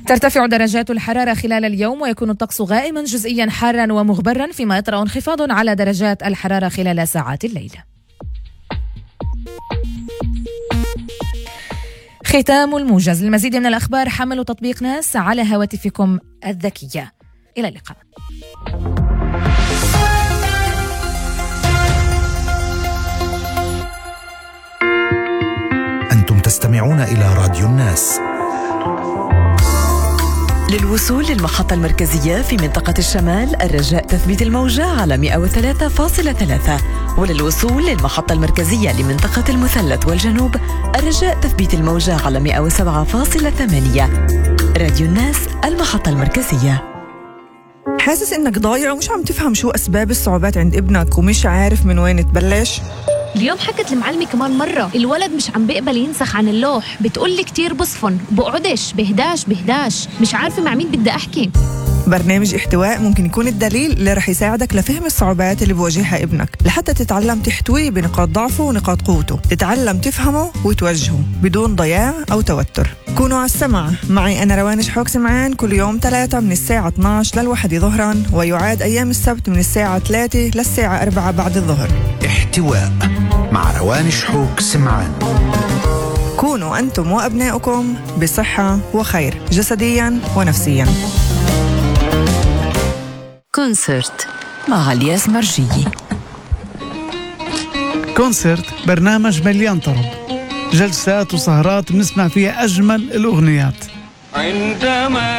ترتفع درجات الحرارة خلال اليوم ويكون الطقس غائما جزئيا حارا ومغبرا، فيما يطرأ انخفاض على درجات الحرارة خلال ساعات الليل. ختام الموجز. للمزيد من الأخبار حملوا تطبيق ناس على هواتفكم الذكية. إلى اللقاء. أنتم تستمعون إلى راديو الناس. للوصول للمحطة المركزية في منطقة الشمال الرجاء تثبيت الموجة على 103.3، وللوصول للمحطة المركزية لمنطقة المثلث والجنوب الرجاء تثبيت الموجة على 107.8. راديو الناس، المحطة المركزية. حاسس إنك ضايع ومش عم تفهم شو أسباب الصعوبات عند ابنك ومش عارف من وين تبلش؟ اليوم حكت المعلمة كمان مرة الولد مش عم بيقبل ينسخ عن اللوح، بتقولي كتير بصفن، بقعدش، بهداش، مش عارفة مع مين بدي أحكي. برنامج احتواء ممكن يكون الدليل اللي رح يساعدك لفهم الصعوبات اللي بواجهها ابنك، لحتى تتعلم تحتويه بنقاط ضعفه ونقاط قوته، تتعلم تفهمه وتوجهه بدون ضياع أو توتر. كونوا على السمع معي أنا روان شحوك سمعان كل يوم 3 من الساعة 12 لل1 ظهرا، ويعاد أيام السبت من الساعة 3 للساعة 4 بعد الظهر. احتواء مع روان شحوك سمعان. كونوا أنتم وأبنائكم بصحة وخير جسديا ونفسيا. كونسرت مع الياسمرجي. كونسرت برنامج مليان طرب، جلسات وسهرات بنسمع فيها أجمل الأغنيات. عندما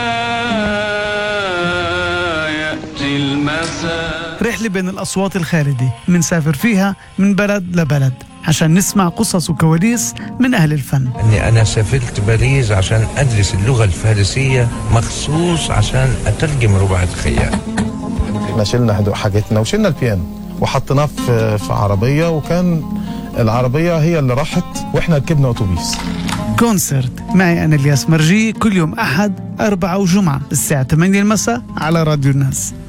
يأتي المساء، رحلة بين الأصوات الخالدة منسافر فيها من بلد لبلد عشان نسمع قصص وكواليس من أهل الفن. أنا سافرت باريس عشان أدرس اللغة الفارسية مخصوص عشان أترجم رباعية خيال. احنا شلنا حاجتنا وشلنا البيانو وحطيناه في عربية، وكان العربية هي اللي راحت واحنا ركبنا أوتوبيس. كونسرت معي أنا الياسمرجي كل يوم أحد 4 وجمعة الساعة 8 المساء على راديو الناس.